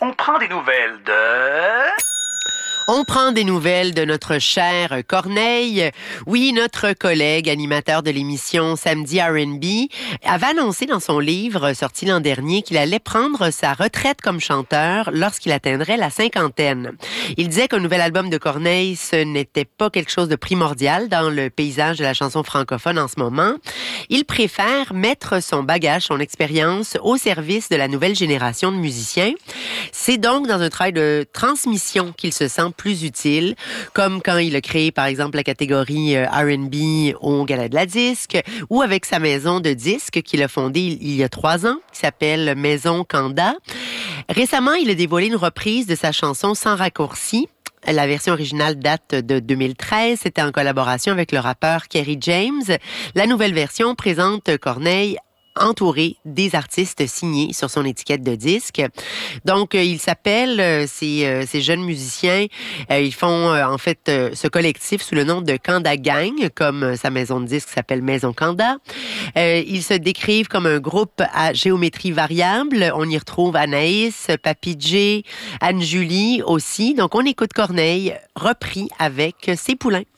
On prend des nouvelles de... On prend des nouvelles de notre cher Corneille. Oui, notre collègue animateur de l'émission Samedi R&B avait annoncé dans son livre sorti l'an dernier qu'il allait prendre sa retraite comme chanteur lorsqu'il atteindrait la cinquantaine. Il disait qu'un nouvel album de Corneille, ce n'était pas quelque chose de primordial dans le paysage de la chanson francophone en ce moment. Il préfère mettre son bagage, son expérience au service de la nouvelle génération de musiciens. C'est donc dans un travail de transmission qu'il se sent plus utile, comme quand il a créé, par exemple, la catégorie R&B au Gala de la Disque, ou avec sa maison de disques qu'il a fondée il y a 3 ans, qui s'appelle Maison Kanda. Récemment, il a dévoilé une reprise de sa chanson Sans raccourci. La version originale date de 2013. C'était en collaboration avec le rappeur Kerry James. La nouvelle version présente Corneille entouré des artistes signés sur son étiquette de disque. Donc, il s'appelle, ces jeunes musiciens, ils font en fait ce collectif sous le nom de Kanda Gang, comme sa maison de disque s'appelle Maison Kanda. Ils se décrivent comme un groupe à géométrie variable. On y retrouve Anaïs, Papy J, Anne-Julie aussi. Donc, on écoute Corneille repris avec ses poulains.